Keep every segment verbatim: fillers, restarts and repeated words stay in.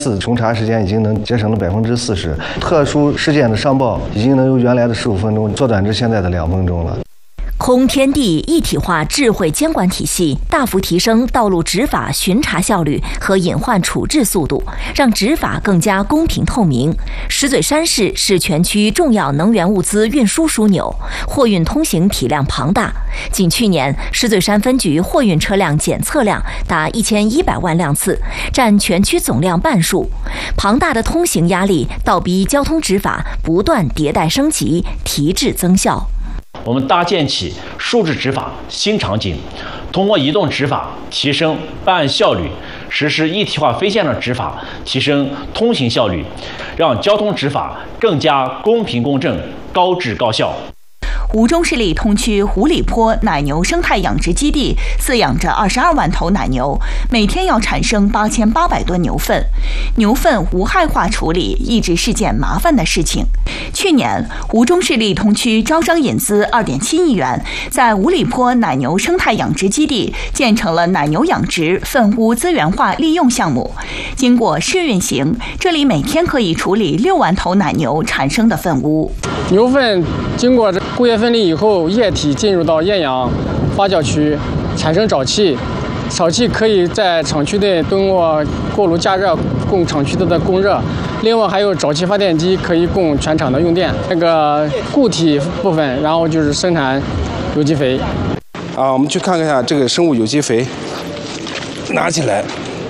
次重查时间已经能节省了百分之四十，特殊事件的上报已经能由原来的十五分钟缩短至现在的两分钟了。 空天地一体化智慧监管体系大幅提升道路执法巡查效率和隐患处置速度，让执法更加公平透明。石嘴山市是全区重要能源物资运输枢纽，货运通行体量庞大。仅去年，石嘴山分局货运车辆检测量达一千一百万辆次，占全区总量半数。庞大的通行压力倒逼交通执法不断迭代升级，提质增效。 我们搭建起数字执法新场景，通过移动执法提升办案效率，实施一体化非线上执法，提升通行效率，让交通执法更加公平公正、高质高效。 吴中市里通区湖里坡奶牛生态养殖基地饲养着二十二万头奶牛，每天要产生八千八百吨牛粪。牛粪无害化处理一直是件麻烦的事情。去年，吴中市里通区招商引资二点七亿元，在五里坡奶牛生态养殖基地建成了奶牛养殖粪污资源化利用项目。经过试运行，这里每天可以处理六万头奶牛产生的粪污。 牛粪经过工业分离以后，液体进入到厌氧发酵区，产生沼气。沼气可以在厂区内通过锅炉加热供厂区的供热，另外还有沼气发电机可以供全厂的用电。那个固体部分，然后就是生产有机肥。 啊，我们去看看一下这个生物有机肥，拿起来，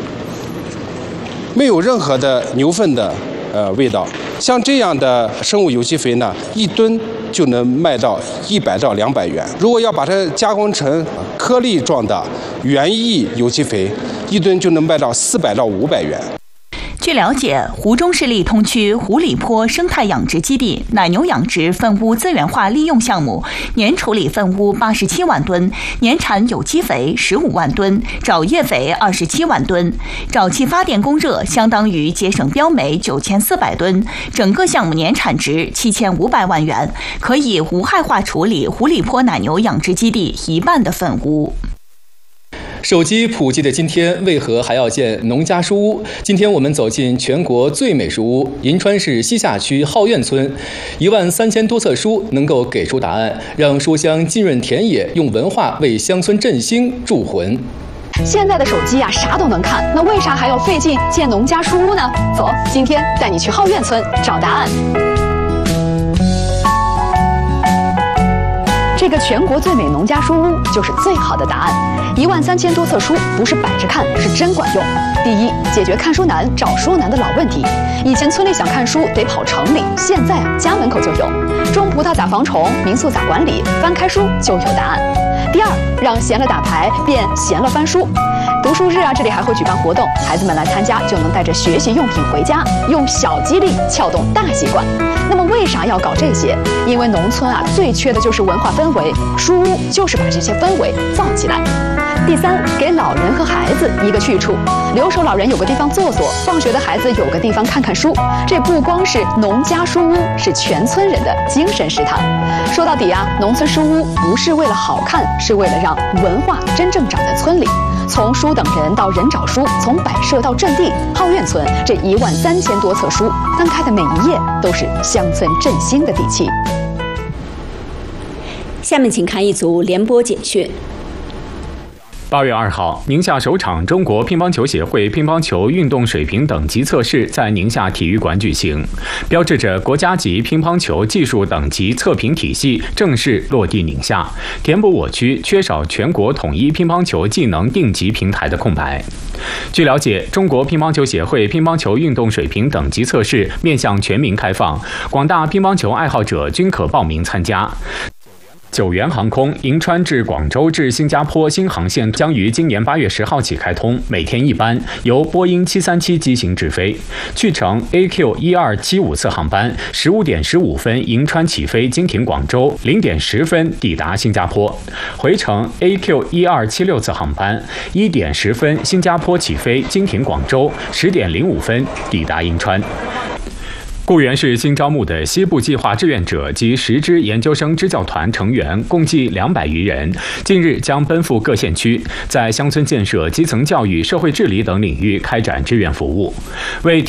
没有任何的牛粪的呃味道。像这样的生物有机肥呢，一吨就能卖到一百到两百元。如果要把它加工成颗粒状的园艺有机肥，一吨就能卖到四百到五百元。 据了解，湖中市里通区湖里坡生态养殖基地奶牛养殖粪污资源化利用项目，年处理粪污八十七万吨，年产有机肥十五万吨，沼液肥二十七万吨。沼气发电供热相当于节省标煤九千四百吨，整个项目年产值七千五百万元，可以无害化处理湖里坡奶牛养殖基地一半的粪污。 手机普及的今天，为何还要建农家书屋？今天我们走进全国最美书屋——银川市西夏区浩苑村，一万三千多册书能够给出答案，让书香浸润田野，用文化为乡村振兴铸魂。 现在的手机啊，啥都能看，那为啥还要费劲建农家书屋呢？走，今天带你去浩苑村找答案。这个全国最美农家书屋就是最好的答案。一万三千多册书不是摆着看，是真管用。第一，解决看书难、找书难的老问题。以前村里想看书得跑城里，现在啊家门口就有。种葡萄咋防虫？民宿咋管理？翻开书就有答案。第二，让闲了打牌变闲了翻书。读书日啊，这里还会举办活动，孩子们来参加就能带着学习用品回家，用小激励撬动大习惯。那么为啥要搞这些？因为农村啊最缺的就是文化氛围，书屋就是把这些氛围造起来。第三，给老人和孩子一个去处，留守老人有个地方坐坐，放学的孩子有个地方看看书。这不光是农家书屋，是全村人的精神食堂。说到底啊，农村书屋不是为了好看，是为了让文化真正长在村里。从书等人到人找书，从摆设到阵地，浩苑村这一万三千多册书，翻开的每一页都是乡村振兴的底气。 下面请看一组联播简讯。 八月二号，宁夏首场中国乒乓球协会乒乓球运动水平等级测试在宁夏体育馆举行，标志着国家级乒乓球技术等级测评体系正式落地宁夏，填补我区缺少全国统一乒乓球技能定级平台的空白。据了解，中国乒乓球协会乒乓球运动水平等级测试面向全民开放，广大乒乓球爱好者均可报名参加。九元航空银川至广州至新加坡新航线将于今年八月十号起开通，每天一班，由波音七三七机型直飞。去程 A Q 一二七五次航班，十五点十五分银川起飞，经停广州，零点十分抵达新加坡。回程 A Q 一二七六次航班，一点十分新加坡起飞，经停广州，十点零五分抵达银川。固原市新招募的西部计划志愿者及十支研究生支教团成员共计两百余人，近日将奔赴各县区，在乡村建设、基层教育、社会治理等领域开展志愿服务。为提